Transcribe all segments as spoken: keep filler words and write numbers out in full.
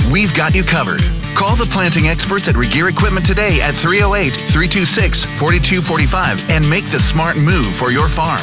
we've got you covered. Call the planting experts at Regear Equipment today at three oh eight, three two six, four two four five and make the smart move for your farm.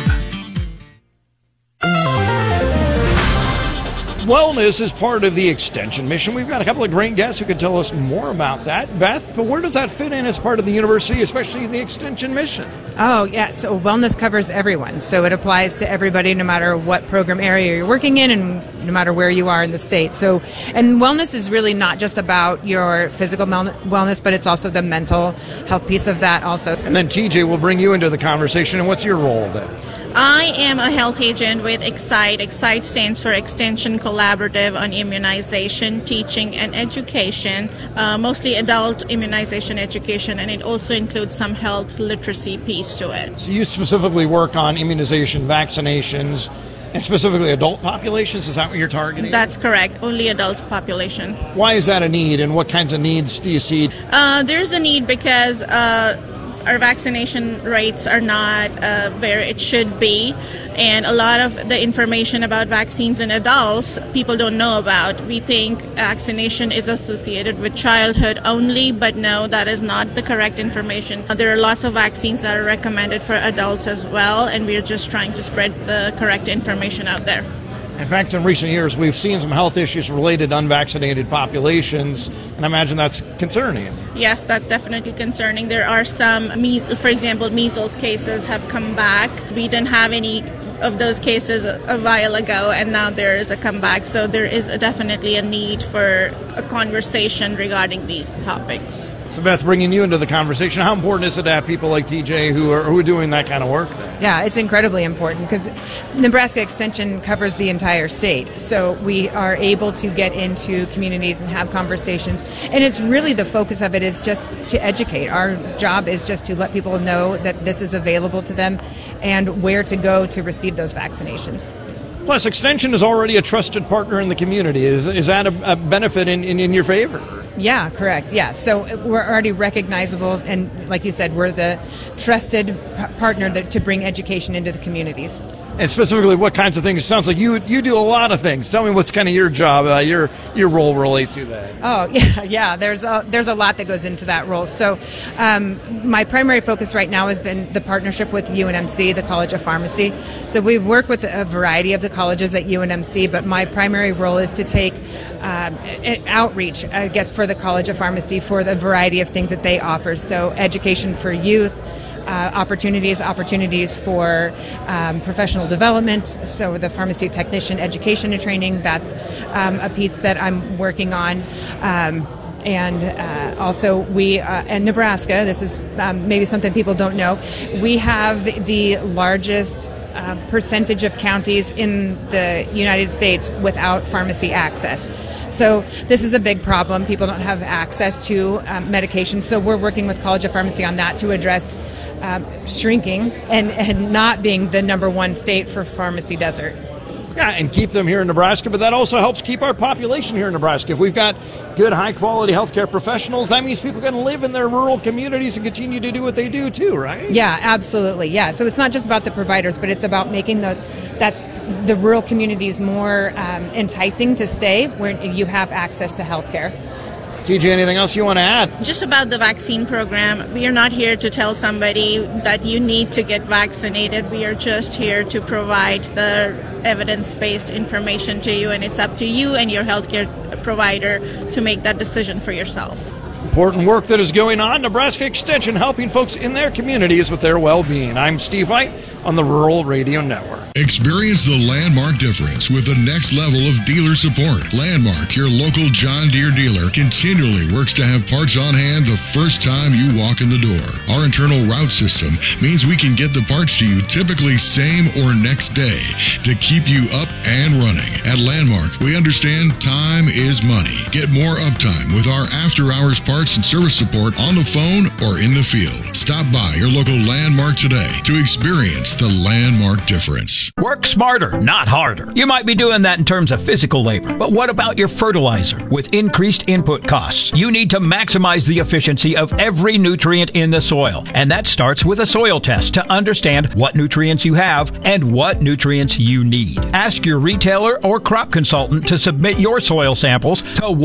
Wellness is part of the Extension mission. We've got a couple of great guests who can tell us more about that. Beth, but where does that fit in as part of the university, especially the Extension mission? Oh, yeah. So wellness covers everyone. So it applies to everybody, no matter what program area you're working in and no matter where you are in the state. So, and wellness is really not just about your physical wellness, but it's also the mental health piece of that also. And then T J will bring you into the conversation. And what's your role then? I am a health agent with Excite. Excite stands for Extension Collaborative on Immunization, Teaching, and Education, uh, mostly adult immunization education, and it also includes some health literacy piece to it. So you specifically work on immunization, vaccinations, and specifically adult populations? Is that what you're targeting? That's correct. Only adult population. Why is that a need, and what kinds of needs do you see? Uh, there's a need because uh, our vaccination rates are not uh, where it should be, and a lot of the information about vaccines in adults people don't know about. We think vaccination is associated with childhood only, but no, that is not the correct information. There are lots of vaccines that are recommended for adults as well, and we're just trying to spread the correct information out there. In fact, in recent years, we've seen some health issues related to unvaccinated populations, and I imagine that's concerning. Yes, that's definitely concerning. There are some, for example, measles cases have come back. We didn't have any of those cases a while ago, and now there is a comeback. So there is a definitely a need for a conversation regarding these topics. So Beth, bringing you into the conversation, how important is it to have people like T J who are, who are doing that kind of work there? Yeah, it's incredibly important because Nebraska Extension covers the entire state. So we are able to get into communities and have conversations. And it's really the focus of it is just to educate. Our job is just to let people know that this is available to them and where to go to receive those vaccinations. Plus, Extension is already a trusted partner in the community. Is, is that a, a benefit in, in, in your favor? Yeah, correct. Yeah. So we're already recognizable, and like you said, we're the trusted p- partner that, to bring education into the communities. And specifically, what kinds of things? It sounds like you you do a lot of things. Tell me what's kind of your job, uh, your your role relate to that. Oh, yeah, yeah. There's a, there's a lot that goes into that role. So um, my primary focus right now has been the partnership with U N M C, the College of Pharmacy. So we work with a variety of the colleges at U N M C, but my primary role is to take um, outreach, I guess, for the College of Pharmacy for the variety of things that they offer. So education for youth, Uh, opportunities, opportunities for um, professional development. So the pharmacy technician education and training, that's um, a piece that I'm working on. Um, and uh, also we, uh, in Nebraska, this is um, maybe something people don't know, we have the largest uh, percentage of counties in the United States without pharmacy access. So this is a big problem. People don't have access to um, medication. So we're working with College of Pharmacy on that to address Um, shrinking and, and not being the number one state for pharmacy desert. Yeah, and keep them here in Nebraska, but that also helps keep our population here in Nebraska. If we've got good, high-quality healthcare professionals, that means people can live in their rural communities and continue to do what they do too, right? Yeah, absolutely. Yeah, so it's not just about the providers, but it's about making the that's the rural communities more um, enticing to stay where you have access to healthcare. T J, anything else you want to add? Just about the vaccine program, we are not here to tell somebody that you need to get vaccinated. We are just here to provide the evidence-based information to you, and it's up to you and your healthcare provider to make that decision for yourself. Important work that is going on. Nebraska Extension helping folks in their communities with their well-being. I'm Steve White on the Rural Radio Network. Experience the Landmark difference with the next level of dealer support. Landmark, your local John Deere dealer, continually works to have parts on hand the first time you walk in the door. Our internal route system means we can get the parts to you typically same or next day to keep you up and running. At Landmark, we understand time is money. Get more uptime with our after-hours parts and service support on the phone or in the field. Stop by your local Landmark today to experience the Landmark difference. Work smarter, not harder. You might be doing that in terms of physical labor, but what about your fertilizer? With increased input costs, you need to maximize the efficiency of every nutrient in the soil, and that starts with a soil test to understand what nutrients you have and what nutrients you need. Ask your retailer or crop consultant to submit your soil samples to